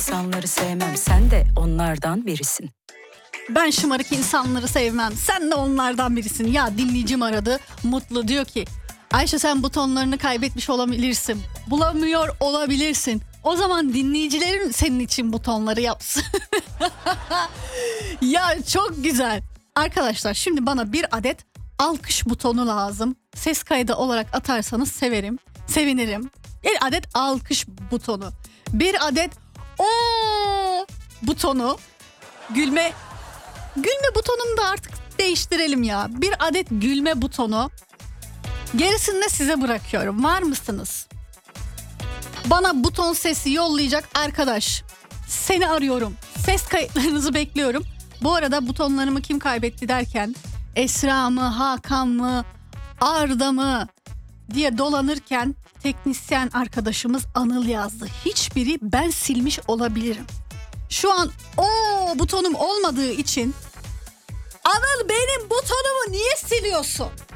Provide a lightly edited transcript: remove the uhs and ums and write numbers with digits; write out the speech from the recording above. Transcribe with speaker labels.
Speaker 1: insanları sevmem, sen de onlardan birisin.
Speaker 2: Ben şımarık insanları sevmem. Sen de onlardan birisin. Ya dinleyicim aradı. Mutlu diyor ki Ayşe sen butonlarını kaybetmiş olabilirsin. Bulamıyor olabilirsin. O zaman dinleyicilerin senin için butonları yapsın. Ya çok güzel. Arkadaşlar şimdi bana bir adet alkış butonu lazım. Ses kaydı olarak atarsanız sevinirim. Bir adet alkış butonu. Bir adet o butonu. Gülme butonunu da artık değiştirelim ya. Bir adet gülme butonu. Gerisini de size bırakıyorum. Var mısınız? Bana buton sesi yollayacak arkadaş. Seni arıyorum. Ses kayıtlarınızı bekliyorum. Bu arada butonlarımı kim kaybetti derken Esra mı, Hakan mı, Arda mı diye dolanırken teknisyen arkadaşımız Anıl yazdı. Hiçbiri ben silmiş olabilirim. Şu an o butonum olmadığı için Anıl benim butonumu niye siliyorsun?